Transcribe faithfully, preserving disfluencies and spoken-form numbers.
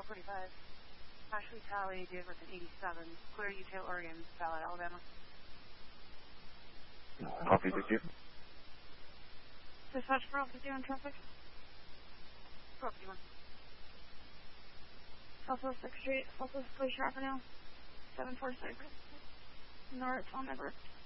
forty-five. Ashley Talley, date of birth in eighty-seven. Clear Detail, Oregon, Ballard, Alabama. Copy, thank you. Dispatch for Officer on traffic. four fifty-one. Southwest sixth Street, Southwest Glacier Avenue, seven four six. North on Everett.